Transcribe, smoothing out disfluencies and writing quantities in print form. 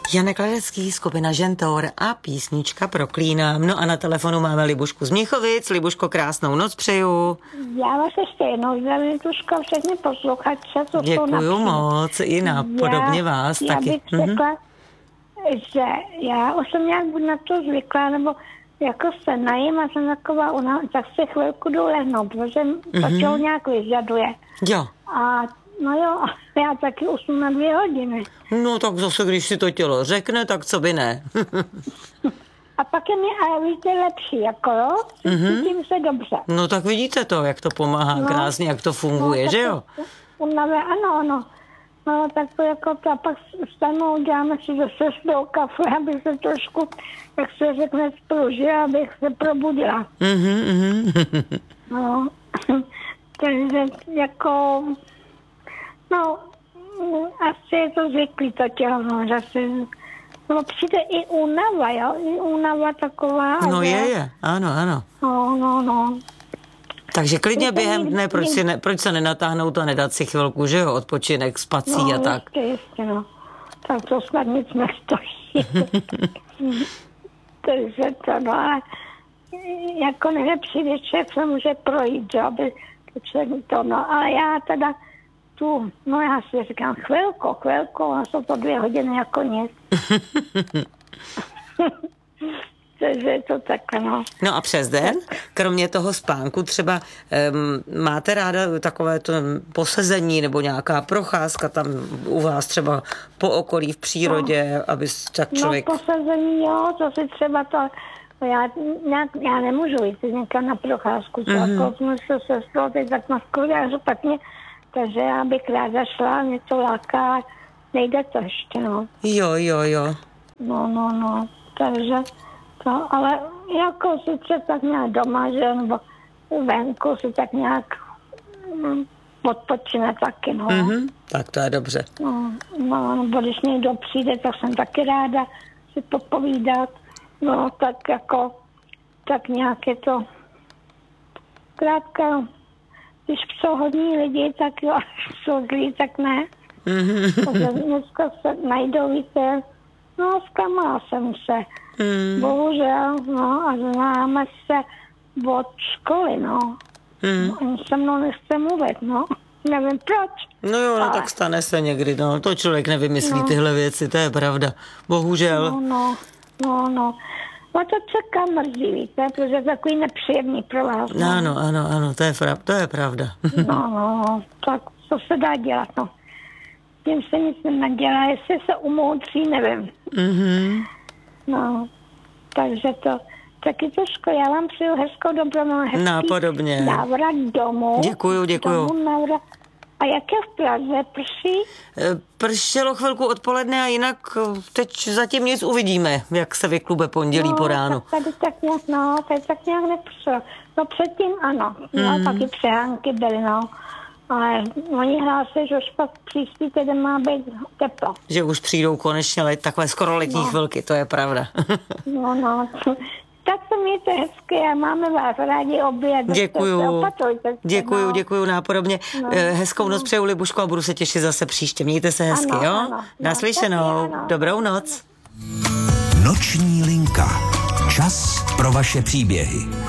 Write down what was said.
Janek Ledecký, skupina Žentor a písnička Proklínám. No a na telefonu máme Libušku z Měchovic. Libuško, krásnou noc přeju. Já vás ještě jednou zdravím, Tuško, všechny posluchače, co jsou Děkuju moc, i podobně vás já taky. Já bych řekla, že já už jsem nějak buď na to zvyklá, nebo jako se najím a jsem taková, tak se chvilku jdu lehnout, protože to tělo nějak vyžaduje. Jo. A no jo, já taky usnu na 2 hodiny. No tak zase, když si to tělo řekne, tak co by ne. A pak je mi, a víte, lepší, jako jo, cítím se dobře. No tak vidíte to, jak to pomáhá krásně, jak to funguje, no, že jo? Ano. No, tak to jako to, a pak vstanu, děláme si zase s tou kafe, aby se trošku, jak se řekne, spružila, abych se probudila. No, takže jako, no, asi je to zvyklý to tělo, no, že si, no, přijde i únava, jo, i únava taková. No je, ano. No. Takže klidně během dne, proč se nenatáhnout a nedat si chvilku, že jo, odpočinek, spací a tak. Jistě, no. Tak to snad nic nestojí. Takže to, no, ale jako nejlepší věc, se může projít, že, aby to, no, ale já teda já si říkám chvilku, a jsou to 2 hodiny jako nic. Takže je to takhle, no. No a přes den, kromě toho spánku, třeba máte ráda takové to posezení nebo nějaká procházka tam u vás třeba po okolí v přírodě, aby tak člověk... No posezení, jo, to si třeba to... Já nemůžu jít někam na procházku, jako jsme se sestrou teď tak na škole špatně, takže já bych ráda šla, něco láká, nejde to ještě, no. Jo. No, takže to, ale jako sice tak nějak doma, že, nebo venku si tak nějak odpočine taky, no. Tak to je dobře. No, nebo když někdo přijde, tak jsem taky ráda si popovídat. No, tak jako, tak nějak je to krátka, když jsou hodní lidi, tak jo, jsou zlí, tak ne. Takže dneska se najdou, víte, no, zklamala jsem se. Bohužel, no, a známe se od školy, no. Oni se mnou nechce mluvit, no. Nevím proč. No jo, ale... tak stane se někdy, no. To člověk nevymyslí tyhle věci, to je pravda. Bohužel. No. No to čeká mrzí, víte, protože je takový nepříjemný pro vás. No. Ano, to je pravda. No, tak co se dá dělat, no. Tím se nic nedělá, jestli se umoudří, nevím. No, takže to, taky Tuško, já vám přeju hezkou dobrou, hezký návrat domů. Děkuju. A jak je v Praze, prší? Pršelo chvilku odpoledne a jinak teď zatím nic, uvidíme, jak se vyklube pondělí po ránu. Tady tak nějak nepršelo. No předtím ano, taky přehánky byly, no. Ale oni hlásí, že už pak příští týden má být teplo. Že už přijdou konečně takové skoro letní chvilky, to je pravda. No. Tak se mějte hezky a máme vás rádi obě. Děkuju, nápodobně. Hezkou noc přeju, Libuško, a budu se těšit zase příště. Mějte se hezky, jo? Ano. Naslyšenou. Dobrou noc. Noční linka. Čas pro vaše příběhy.